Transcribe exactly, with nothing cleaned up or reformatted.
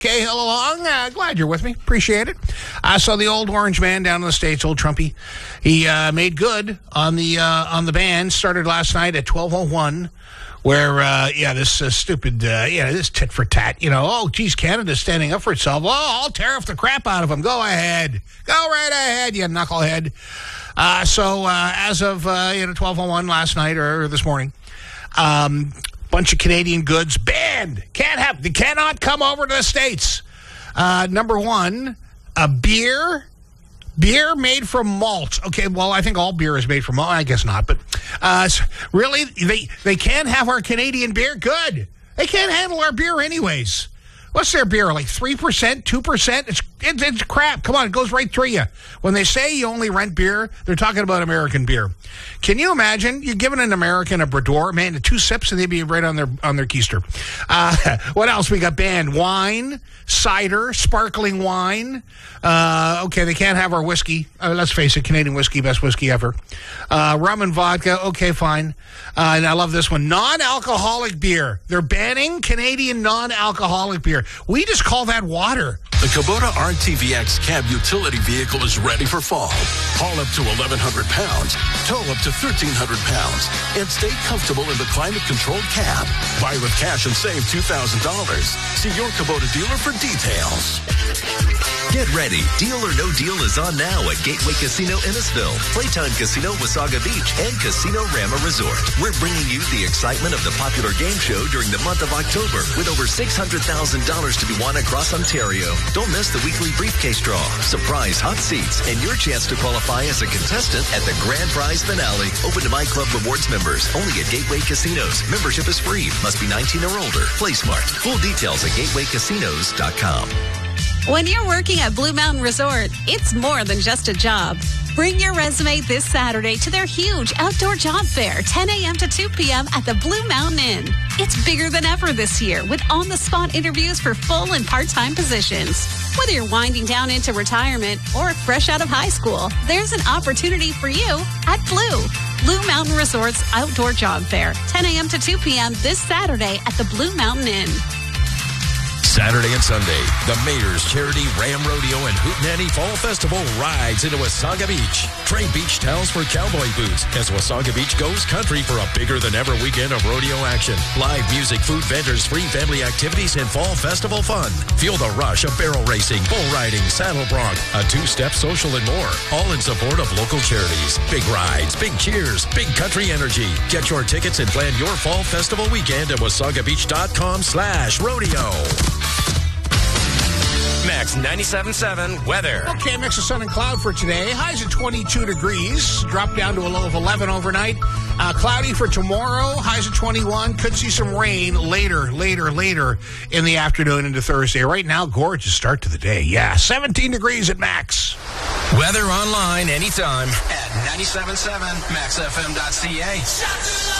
Okay, hello along. Uh, glad you're with me. Appreciate it. I uh, saw the old orange man down in the States, old Trumpy. He uh, made good on the uh, on the ban. Started last night at twelve oh one, where, uh, yeah, this uh, stupid, uh, yeah, this tit for tat, you know, oh, geez, Canada's standing up for itself. Well, I'll tariff the crap out of them. Go ahead. Go right ahead, you knucklehead. Uh, so uh, as of, uh, you know, twelve oh one last night or this morning, um, bunch of Canadian goods banned. Can't have, they cannot come over to the States. Uh, number one, a beer, beer made from malt. Okay, well, I think all beer is made from malt. I guess not, but uh, really, they, they can't have our Canadian beer? Good. They can't handle our beer anyways. What's their beer, like three percent, two percent? It's, it's, it's crap. Come on, it goes right through you. When they say you only rent beer, they're talking about American beer. Can you imagine? You're giving an American a Brador, man, two sips and they'd be right on their on their keister. Uh, what else we got banned? Wine, cider, sparkling wine. Uh, okay, they can't have our whiskey. Uh, let's face it, Canadian whiskey, best whiskey ever. Uh, rum and vodka, okay, fine. Uh, and I love this one. Non-alcoholic beer. They're banning Canadian non-alcoholic beer. We just call that water. The Kubota R T V X cab utility vehicle is ready for fall. Haul up to eleven hundred pounds, tow up to thirteen hundred pounds, and stay comfortable in the climate-controlled cab. Buy with cash and save two thousand dollars. See your Kubota dealer for details. Get ready. Deal or No Deal is on now at Gateway Casino Innisfil, Playtime Casino Wasaga Beach, and Casino Rama Resort. We're bringing you the excitement of the popular game show during the month of October with over six hundred thousand dollars to be won across Ontario. Don't miss the weekly briefcase draw, surprise hot seats, and your chance to qualify as a contestant at the grand prize finale. Open to My Club Rewards members only at Gateway Casinos. Membership is free. Must be nineteen or older. Play smart. Full details at gateway casinos dot com. When you're working at Blue Mountain Resort, it's more than just a job. Bring your resume this Saturday to their huge outdoor job fair, ten a.m. to two p.m. at the Blue Mountain Inn. It's bigger than ever this year with on-the-spot interviews for full and part-time positions. Whether you're winding down into retirement or fresh out of high school, there's an opportunity for you at Blue. Blue Mountain Resort's outdoor job fair, ten a.m. to two p.m. this Saturday at the Blue Mountain Inn. Saturday and Sunday, the Mayor's Charity Ram Rodeo and Hootenanny Fall Festival rides into Wasaga Beach. Trade beach towels for cowboy boots as Wasaga Beach goes country for a bigger-than-ever weekend of rodeo action. Live music, food vendors, free family activities, and fall festival fun. Feel the rush of barrel racing, bull riding, saddle bronc, a two-step social, and more. All in support of local charities. Big rides, big cheers, big country energy. Get your tickets and plan your fall festival weekend at wasagabeach.com slash rodeo. Max ninety-seven point seven weather. Okay, mix of sun and cloud for today. Highs at twenty-two degrees. Drop down to a low of eleven overnight. Uh, cloudy for tomorrow. Highs at twenty-one. Could see some rain later, later, later in the afternoon into Thursday. Right now, gorgeous start to the day. Yeah, seventeen degrees at max. Weather online anytime at ninety-seven point seven max f m dot c a.